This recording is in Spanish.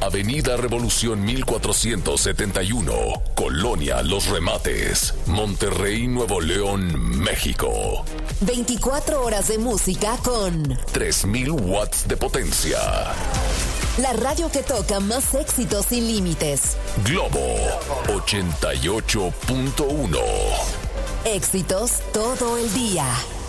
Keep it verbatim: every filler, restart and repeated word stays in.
Avenida Revolución mil cuatrocientos setenta y uno, Colonia Los Remates, Monterrey, Nuevo León, México. veinticuatro horas de música con tres mil watts de potencia. La radio que toca más éxitos sin límites. Globo ochenta y ocho punto uno. Éxitos todo el día.